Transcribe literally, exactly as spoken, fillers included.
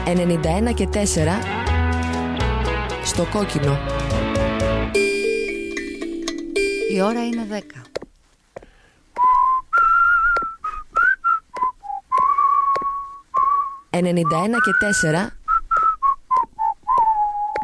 ενενήντα ένα και τέσσερα στο κόκκινο. Η ώρα είναι δέκα. ενενήντα ένα και τέσσερα